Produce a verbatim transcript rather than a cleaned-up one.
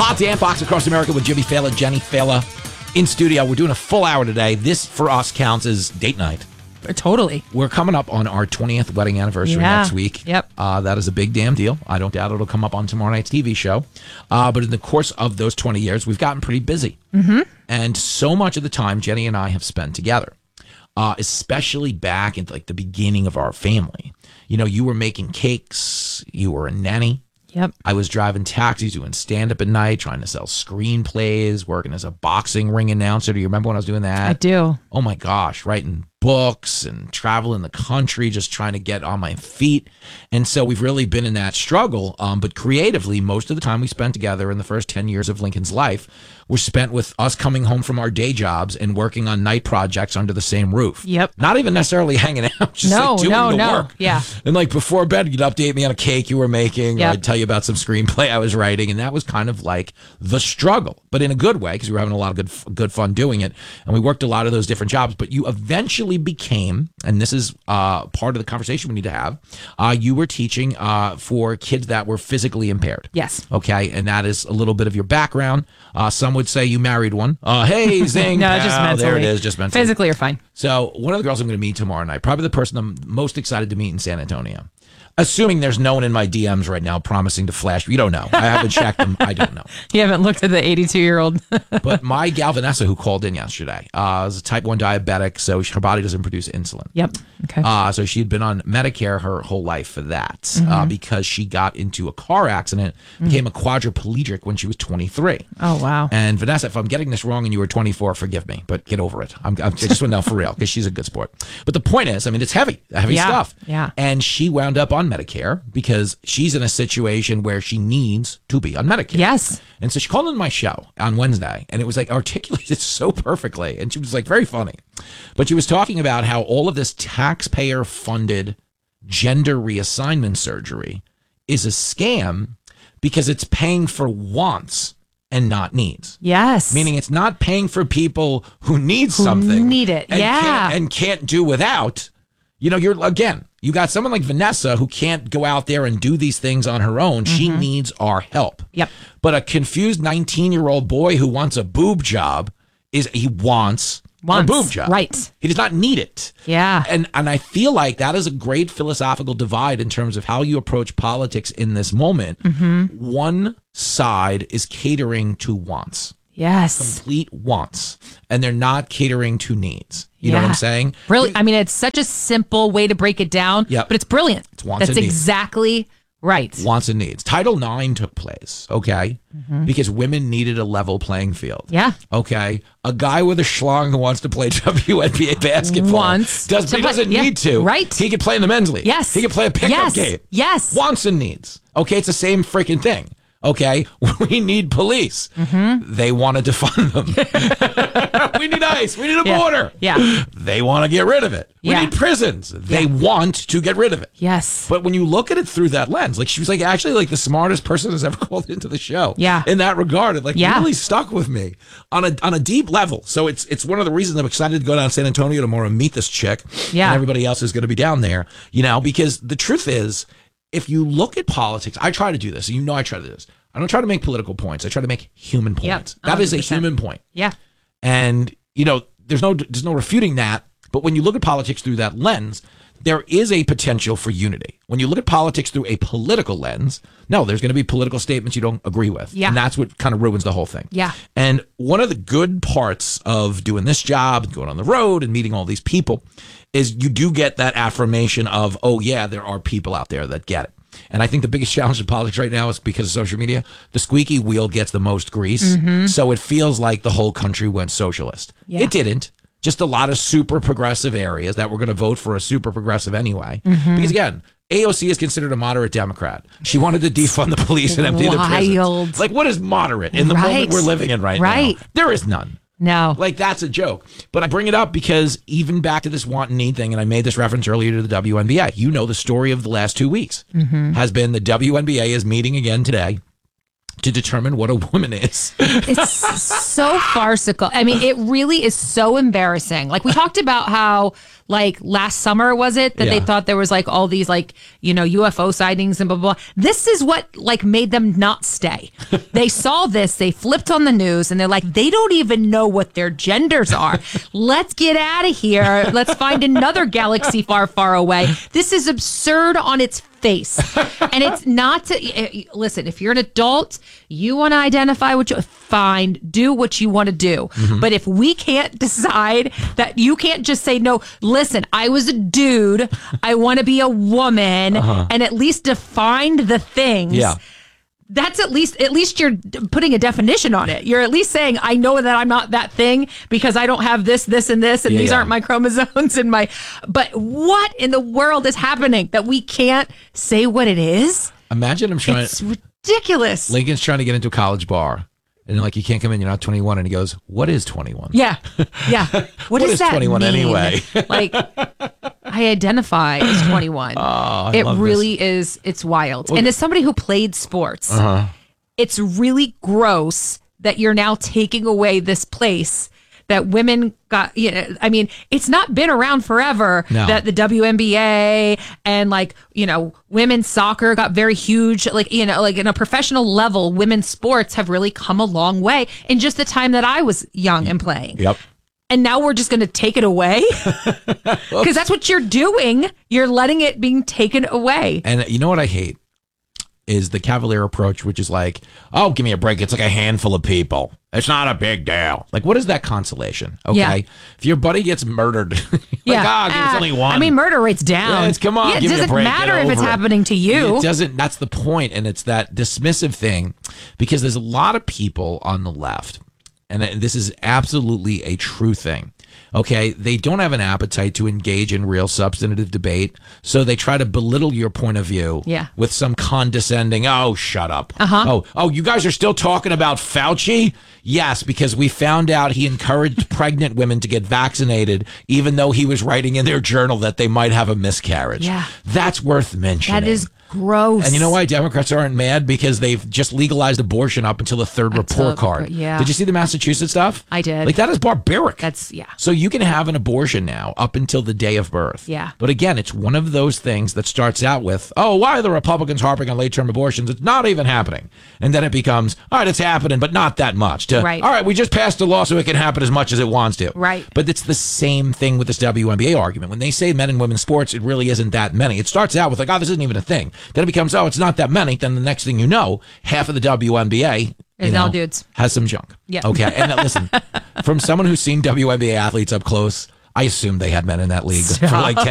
Hot Dan Fox Across America with Jimmy Fallon, Jenny Fallon in studio. We're doing a full hour today. This, for us, counts as date night. Totally. We're coming up on our twentieth wedding anniversary yeah. next week. Yep. Uh, that is a big damn deal. I don't doubt it'll come up on tomorrow night's T V show. Uh, but in the course of those twenty years, we've gotten pretty busy. Mm-hmm. And so much of the time Jenny and I have spent together, uh, especially back in like the beginning of our family. You know, you were making cakes. You were a nanny. Yep. I was driving taxis, doing stand-up at night, trying to sell screenplays, working as a boxing ring announcer. Do you remember when I was doing that? I do. Oh, my gosh, writing books and traveling the country, just trying to get on my feet. And so we've really been in that struggle. Um, but creatively, most of the time we spent together in the first ten years of Lincoln's life were spent with us coming home from our day jobs and working on night projects under the same roof. Yep. Not even necessarily hanging out, just no, like doing no, the no. work. Yeah. And like before bed, you'd update me on a cake you were making. Yep. Or I'd tell you about some screenplay I was writing. And that was kind of like the struggle, but in a good way, because we were having a lot of good, good fun doing it. And we worked a lot of those different jobs. But you eventually became, and this is uh, part of the conversation we need to have, uh, you were teaching uh, for kids that were physically impaired. Yes. Okay. And that is a little bit of your background. Uh, some would say you married one. Uh, hey, zing. no, pal. just mentally. There it is, just mentally. Physically, you're fine. So one of the girls I'm going to meet tomorrow night, probably the person I'm most excited to meet in San Antonio. Assuming there's no one in my D Ms right now promising to flash. You don't know. I haven't checked them. I don't know. You haven't looked at the eighty-two-year-old. But my gal Vanessa, who called in yesterday, uh, is a type one diabetic, so her body doesn't produce insulin. Yep. Okay. Uh, so she'd been on Medicare her whole life for that Mm-hmm. uh, because she got into a car accident, mm. became a quadriplegic when she was twenty-three. Oh, wow. And Vanessa, if I'm getting this wrong and you were twenty-four, forgive me, but get over it. I'm, I'm I just want to know for real because she's a good sport. But the point is, I mean, it's heavy, heavy yeah. stuff. Yeah. And she wound up on Medicare because she's in a situation where she needs to be on Medicare. Yes. And so she called in my show on Wednesday, and it was like articulated so perfectly. And she was like very funny. But she was talking about how all of this taxpayer funded gender reassignment surgery is a scam because it's paying for wants and not needs. Yes. Meaning it's not paying for people who need who something. need it. And Yeah. Can't, and can't do without. You know, you're again, you got someone like Vanessa who can't go out there and do these things on her own. Mm-hmm. She needs our help. Yep. But a confused nineteen-year-old boy who wants a boob job is he wants, wants a boob job. Right. He does not need it. Yeah. And and I feel like that is a great philosophical divide in terms of how you approach politics in this moment. Mm-hmm. One side is catering to wants. Yes. Complete wants, and they're not catering to needs. You yeah. know what I'm saying? Brilliant. I mean, it's such a simple way to break it down, Yep. but it's brilliant. It's wants That's and needs. exactly right. Wants and needs. Title nine took place, okay, mm-hmm. because women needed a level playing field. Yeah. Okay. A guy with a schlong who wants to play W N B A basketball wants does, to he play, doesn't yeah, need to. Right. He can play in the men's league. Yes. He can play a pickup yes. game. Yes. Wants and needs. Okay. It's the same freaking thing. Okay, we need police. Mm-hmm. They want to defund them. We need ICE. We need a yeah. border. Yeah. They want to get rid of it. We yeah. need prisons. They yeah. want to get rid of it. Yes. But when you look at it through that lens, like she was like actually like the smartest person that's ever called into the show. Yeah. In that regard, it like yeah. really stuck with me on a on a deep level. So it's it's one of the reasons I'm excited to go down to San Antonio tomorrow and meet this chick. Yeah. And everybody else is going to be down there. You know, because the truth is, if you look at politics, I try to do this. You know, I try to do this. I don't try to make political points. I try to make human points. Yep, that is a human point. Yeah. And, you know, there's no there's no refuting that. But when you look at politics through that lens, there is a potential for unity. When you look at politics through a political lens, no, there's going to be political statements you don't agree with. Yeah. And that's what kind of ruins the whole thing. Yeah. And one of the good parts of doing this job, going on the road and meeting all these people, is you do get that affirmation of, oh, yeah, there are people out there that get it. And I think the biggest challenge in politics right now is because of social media. The squeaky wheel gets the most grease. Mm-hmm. So it feels like the whole country went socialist. Yeah. It didn't. Just a lot of super progressive areas that were going to vote for a super progressive anyway. Mm-hmm. Because again, A O C is considered a moderate Democrat. She wanted to defund the police and empty Wild. the prisons. Like, what is moderate in the right. moment we're living in right, right. now? There is none. No. Like, that's a joke. But I bring it up because even back to this want and need thing, and I made this reference earlier to the W N B A, you know the story of the last two weeks mm-hmm. has been the W N B A is meeting again today to determine what a woman is. It's so farcical. I mean, it really is so embarrassing. Like we talked about how like last summer, was it that Yeah. they thought there was like all these like, you know, U F O sightings and blah, blah, blah. This is what like made them not stay. They saw this, they flipped on the news and they're like, they don't even know what their genders are. Let's get out of here. Let's find another galaxy far, far away. This is absurd on its face. And it's not to listen, if you're an adult, you want to identify what you fine, do what you want to do. Mm-hmm. But if we can't decide that, you can't just say, no, listen, I was a dude, I want to be a woman, uh-huh. and at least define the things. Yeah. That's at least, at least you're putting a definition on it. You're at least saying, I know that I'm not that thing because I don't have this, this, and this, and yeah, these yeah. aren't my chromosomes and my, but what in the world is happening that we can't say what it is? Imagine I'm trying. It's ridiculous. Lincoln's trying to get into a college bar. And like, you can't come in, you're not twenty-one. And he goes, what is twenty-one? Yeah. Yeah. What, What does is that twenty-one mean? anyway? Like, I identify as twenty-one. Oh, I it love really this. is, it's wild. And as somebody who played sports, Uh-huh. it's really gross that you're now taking away this place that women got. You know, I mean, it's not been around forever No. that the W N B A and like, you know, women's soccer got very huge. Like, you know, like in a professional level, women's sports have really come a long way in just the time that I was young and playing. Yep. And now we're just going to take it away because that's what you're doing. You're letting it being taken away. And you know what I hate is the cavalier approach, which is like, oh, give me a break. It's like a handful of people. It's not a big deal. Like, what is that consolation? Okay. Yeah. If your buddy gets murdered, like, Yeah. ah, give us Uh, only one. I mean, murder rate's down. Yeah, it's- come on, Yeah, it give me a doesn't break, matter get if it's over it. happening to you. It doesn't. That's the point, and it's that dismissive thing, because there's a lot of people on the left, and this is absolutely a true thing. Okay, they don't have an appetite to engage in real substantive debate, so they try to belittle your point of view Yeah. with some condescending, oh, shut up. Uh-huh. Oh, oh, you guys are still talking about Fauci? Yes, because we found out he encouraged pregnant women to get vaccinated, even though he was writing in their journal that they might have a miscarriage. Yeah. That's worth mentioning. That is gross. And you know why Democrats aren't mad? Because they've just legalized abortion up until the third Until- report card. yeah. Did you see the Massachusetts stuff? I did. Like, that is barbaric. That's, yeah. So you can have an abortion now up until the day of birth. Yeah. But again, it's one of those things that starts out with, oh, why are the Republicans harping on late-term abortions? It's not even happening. And then it becomes, all right, it's happening, but not that much. To, Right. all right, we just passed a law so it can happen as much as it wants to. Right. But it's the same thing with this W N B A argument. When they say men and women's sports, it really isn't that many. It starts out with like, oh, this isn't even a thing. Then it becomes, oh, it's not that many. Then the next thing you know, half of the W N B A you Is know, all dudes. has some junk. Yeah. Okay. And uh, listen, from someone who's seen W N B A athletes up close, I assume they had men in that league for like